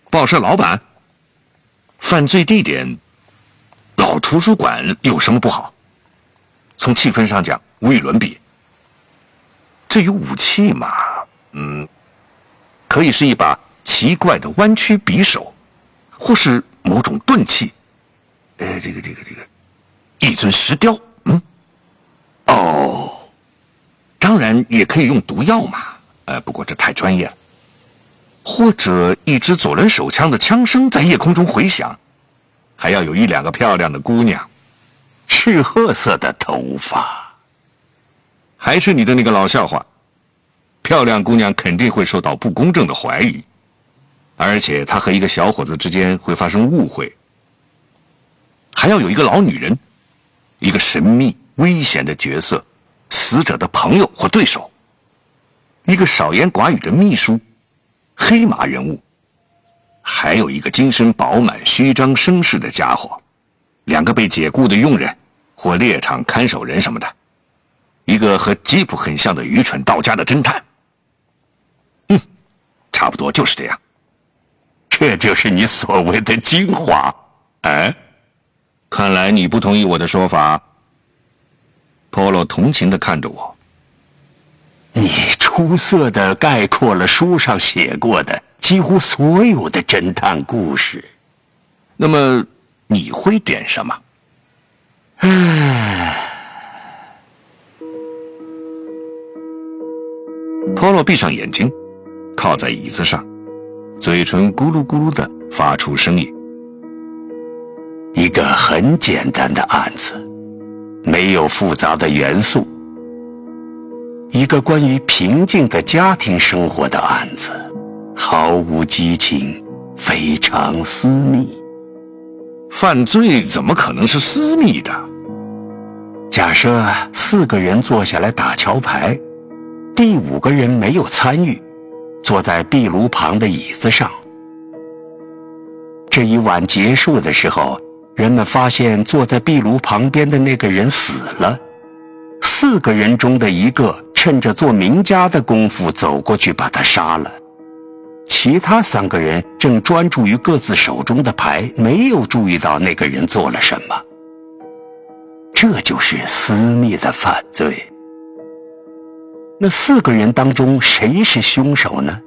报社老板？犯罪地点，老图书馆有什么不好？从气氛上讲，无与伦比。至于武器嘛，可以是一把奇怪的弯曲匕首，或是某种钝器。一尊石雕，当然也可以用毒药嘛，不过这太专业了。或者一支左轮手枪的枪声在夜空中回响，还要有1-2个漂亮的姑娘， 赤褐色的头发。 还是你的那个老笑话，漂亮姑娘肯定会受到不公正的怀疑，而且她和一个小伙子之间会发生误会。还要有一个老女人，一个神秘危险的角色，死者的朋友或对手，一个少言寡语的秘书，黑马人物，还有一个精神饱满虚张声势的家伙，2个被解雇的佣人或猎场看守人什么的，一个和吉普很像的愚蠢到家的侦探。差不多就是这样。 这就是你所谓的精华， 看来你不同意我的说法。Polo 同情地看着我。 你出色地概括了书上写过的几乎所有的侦探故事。 那么你会点什么？Polo 闭上眼睛，靠在椅子上，嘴唇咕噜咕噜地发出声音。 一个很简单的案子，没有复杂的元素，一个关于平静的家庭生活的案子，毫无激情，非常私密。 犯罪怎么可能是私密的？ 假设4个人坐下来打桥牌，第5个人没有参与，坐在壁炉旁的椅子上。这一晚结束的时候，人们发现坐在壁炉旁边的那个人死了。4个人中的1个趁着做名家的功夫走过去把他杀了，其他3个人正专注于各自手中的牌，没有注意到那个人做了什么。这就是私密的犯罪。那4个人当中谁是凶手呢？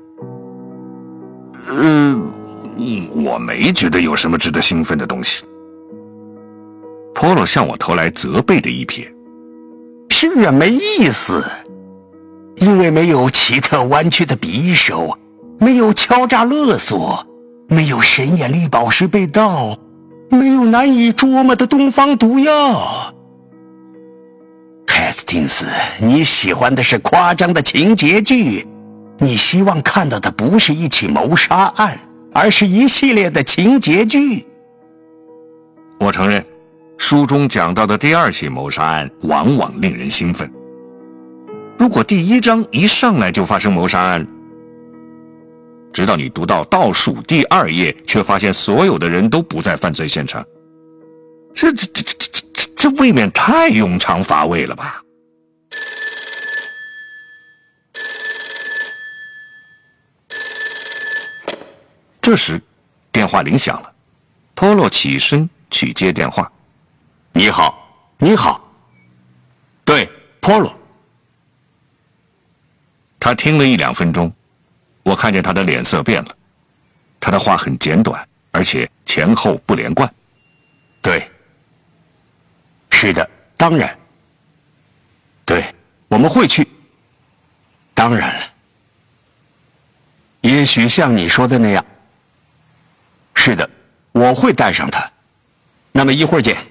我没觉得有什么值得兴奋的东西。Polo 向我投来责备的一瞥。 是啊，没意思，因为没有奇特弯曲的匕首，没有敲诈勒索，没有神眼绿宝石被盗，没有难以捉摸的东方毒药。海斯汀斯，你喜欢的是夸张的情节剧，你希望看到的不是一起谋杀案，而是一系列的情节剧。 我承认，书中讲到的第2起谋杀案往往令人兴奋。如果第1章一上来就发生谋杀案，直到你读到倒数第2页，却发现所有的人都不在犯罪现场，这未免太庸长乏味了吧？这时，电话铃响了。Polo 起身去接电话。 你好，你好。对 ，Polo。 他听了1-2分钟，我看见他的脸色变了。他的话很简短，而且前后不连贯。 对。是的，当然。对，我们会去。当然了。也许像你说的那样。是的，我会带上他。那么一会儿见。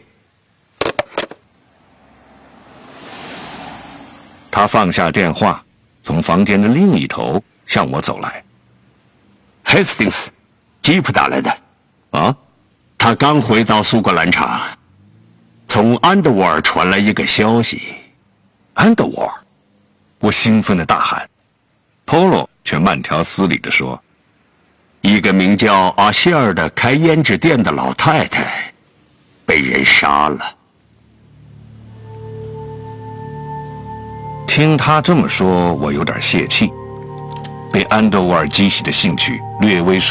他放下电话，从房间的另一头向我走来。 Hastings， 吉普打来的。 啊？ 他刚回到苏格兰场。从安德沃尔传来一个消息。 安德沃尔，我兴奋地大喊。Polo 却慢条斯理地说：“ 一个名叫阿谢尔的开胭脂店的老太太，被人杀了。” 听他这么说，我有点泄气，被安德沃尔激起的兴趣略微